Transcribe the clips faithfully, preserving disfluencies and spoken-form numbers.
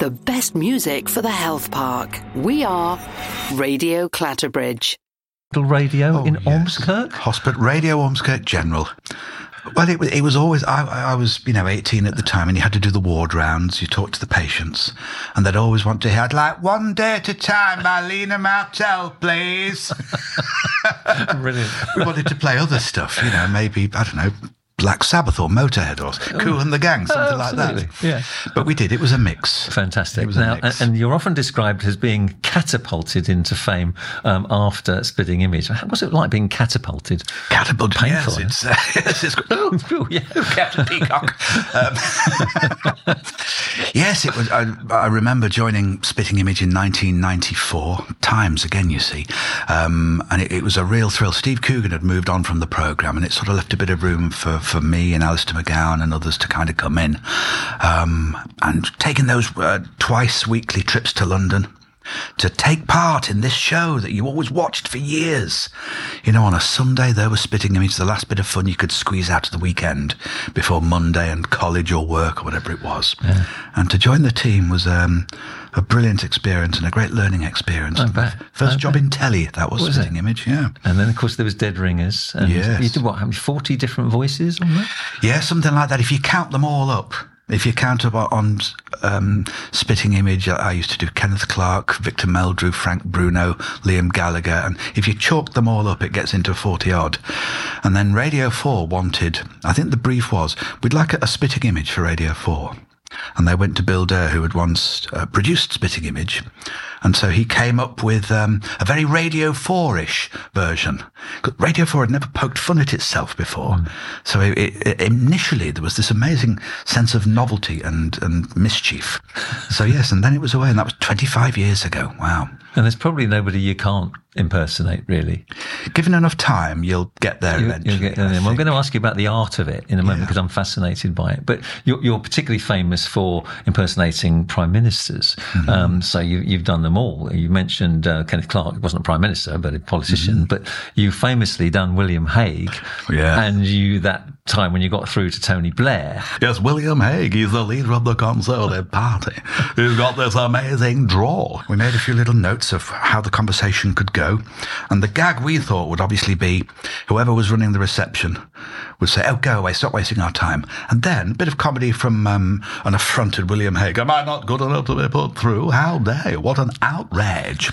the best music for the health park. We are Radio Clatterbridge. Radio oh, in yes. Ormskirk? Hospital, Radio Ormskirk General. Well, it, it was always, I, I was, you know, eighteen at the time, and you had to do the ward rounds. You talked to the patients, and they'd always want to hear, I'd like One Day at a Time by Lena Martell, please. Brilliant. We wanted to play other stuff, you know, maybe, I don't know, Black Sabbath or Motorhead or Kool and the Gang, something Oh, like absolutely. that. Yeah. But we did. It was a mix. Fantastic. It was a Now, mix. and you're often described as being catapulted into fame um, after Spitting Image. What's it like being catapulted? Catapult, Painful, yes. It's, uh, yes, it's, oh, Oh, yeah. Captain Peacock. Um, yes, it was. I, I remember joining Spitting Image in nineteen ninety-four. Times again, you see, um, and it, it was a real thrill. Steve Coogan had moved on from the programme, and it sort of left a bit of room for, for me and Alistair McGowan and others to kind of come in, um, and taking those uh, twice weekly trips to London to take part in this show that you always watched for years. You know, on a Sunday, there was Spitting Image, the last bit of fun you could squeeze out of the weekend before Monday and college or work or whatever it was. Yeah. And to join the team was um, a brilliant experience and a great learning experience. I bet. First I job bet. in telly, that was, was Spitting it? Image, yeah. And then, of course, there was Dead Ringers. And Yes. you did what, how many, forty different voices on that? Yeah, something like that. If you count them all up, if you count up on um, Spitting Image, I used to do Kenneth Clark, Victor Meldrew, Frank Bruno, Liam Gallagher, and if you chalk them all up, it gets into forty odd. And then Radio four wanted, I think the brief was, we'd like a, a Spitting Image for Radio four. And they went to Bill Durr, who had once uh, produced Spitting Image. And so he came up with um, a very Radio four-ish version. Radio four had never poked fun at itself before. Mm. So it, it, initially there was this amazing sense of novelty and, and mischief. So yes, and then it was away, and that was twenty-five years ago. Wow. And there's probably nobody you can't impersonate, really. Given enough time, you'll get there you, eventually. Get there. Well, I'm going to ask you about the art of it in a moment, Yeah. because I'm fascinated by it. But you're, you're particularly famous for impersonating prime ministers. Mm-hmm. Um, so you, you've done them all. You mentioned uh, Kenneth Clark. He wasn't a prime minister, but a politician. Mm-hmm. But you famously done William Hague. Yeah. And you, that time when you got through to Tony Blair. Yes, William Hague. He's the leader of the Conservative Party. He's got this amazing drawl. We made a few little notes of how the conversation could go. And the gag we thought would obviously be whoever was running the reception would say, oh, go away, stop wasting our time. And then a bit of comedy from um, an affronted William Hague. Am I not good enough to be put through? How dare you? What an outrage.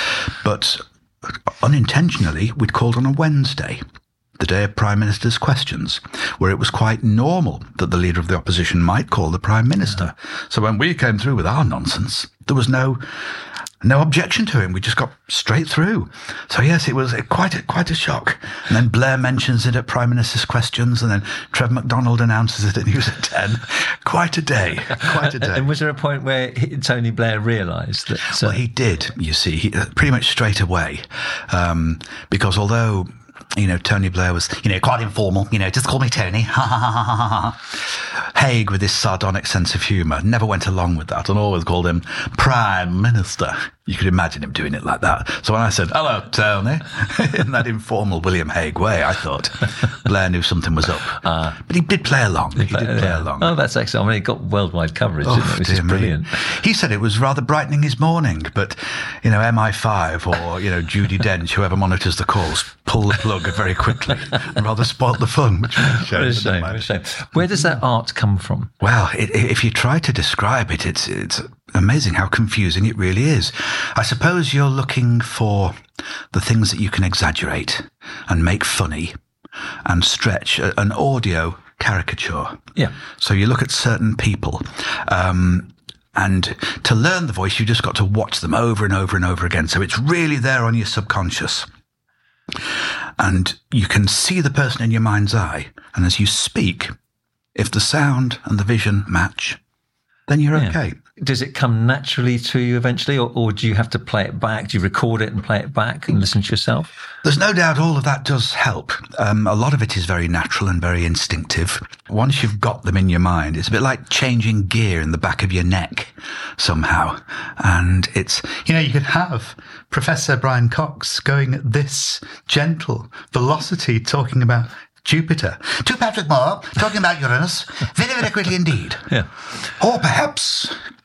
But unintentionally, we'd called on a Wednesday, the day of Prime Minister's questions, where it was quite normal that the leader of the opposition might call the Prime Minister. Yeah. So when we came through with our nonsense, there was no no objection to him. We just got straight through. So yes, it was quite a, quite a shock. And then Blair mentions it at Prime Minister's questions, and then Trev MacDonald announces it at News at ten. Quite a day. Quite a day. And was there a point where he, Tony Blair realised that? Uh, well, he did, you see, he, pretty much straight away. Um, because although, you know, Tony Blair was, you know, quite informal, you know, just call me Tony. Ha ha ha ha ha. Hague, with this sardonic sense of humour, never went along with that and always called him Prime Minister. You could imagine him doing it like that. So when I said, hello, Tony, in that informal William Hague way, I thought Blair knew something was up. Uh, but he did play along. He, he did play yeah. along. Oh, that's excellent. I mean, it got worldwide coverage, oh, didn't it? Which is brilliant. Me. He said it was rather brightening his morning, but, you know, M I five or, you know, Judi Dench, whoever monitors the calls, pull the plug very quickly and rather spoilt the fun, which was a shame. What a shame, what a shame. Where does that art come from? Well, it, if you try to describe it, it's it's amazing how confusing it really is. I suppose you're looking for the things that you can exaggerate and make funny and stretch an audio caricature. Yeah. So you look at certain people, um, and to learn the voice, you just got to watch them over and over and over again. So it's really there on your subconscious. And you can see the person in your mind's eye. And as you speak, if the sound and the vision match, then you're yeah. okay. Does it come naturally to you eventually, or, or do you have to play it back? Do you record it and play it back and listen to yourself? There's no doubt all of that does help. Um, a lot of it is very natural and very instinctive. Once you've got them in your mind, it's a bit like changing gear in the back of your neck somehow. And it's, you know, you could have Professor Brian Cox going at this gentle velocity talking about Jupiter, to Patrick Moore, talking about Uranus, very, very quickly indeed. Yeah. Or perhaps